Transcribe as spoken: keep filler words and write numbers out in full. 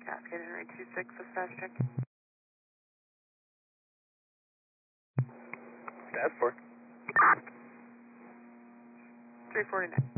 Cascade Henry two six, the fast check. That's for three forty-nine.